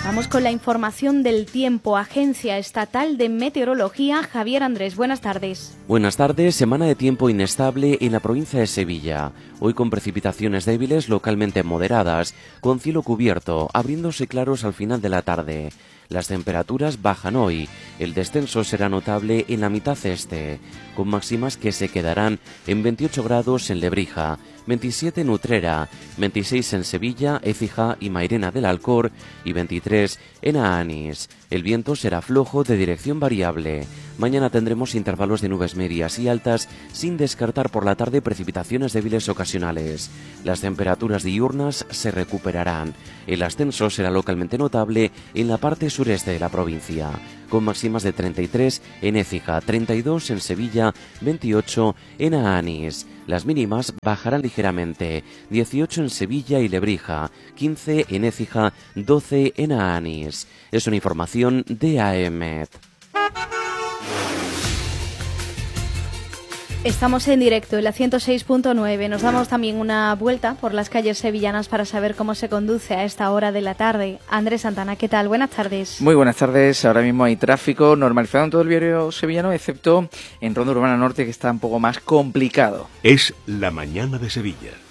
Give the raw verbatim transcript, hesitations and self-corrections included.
Vamos con la información del tiempo. Agencia Estatal de Meteorología, Javier Andrés, buenas tardes. Buenas tardes. Semana de tiempo inestable en la provincia de Sevilla. Hoy con precipitaciones débiles localmente moderadas, con cielo cubierto, abriéndose claros al final de la tarde. Las temperaturas bajan hoy. El descenso será notable en la mitad este, con máximas que se quedarán en veintiocho grados en Lebrija, veintisiete en Utrera, veintiséis en Sevilla, Écija y Mairena del Alcor y veintitrés en Aanís. El viento será flojo de dirección variable. Mañana tendremos intervalos de nubes medias y altas, sin descartar por la tarde precipitaciones débiles ocasionales. Las temperaturas diurnas se recuperarán. El ascenso será localmente notable en la parte sureste de la provincia, con máximas de treinta y tres en Écija, treinta y dos en Sevilla, veintiocho en Aanís. Las mínimas bajarán ligeramente, dieciocho en Sevilla y Lebrija, quince en Écija, doce en Aanís. Es una información de AEMET. Estamos en directo en la ciento seis punto nueve. Nos damos también una vuelta por las calles sevillanas para saber cómo se conduce a esta hora de la tarde. Andrés Santana, ¿qué tal? Buenas tardes. Muy buenas tardes. Ahora mismo hay tráfico normalizado en todo el viario sevillano, excepto en Ronda Urbana Norte, que está un poco más complicado. Es la mañana de Sevilla.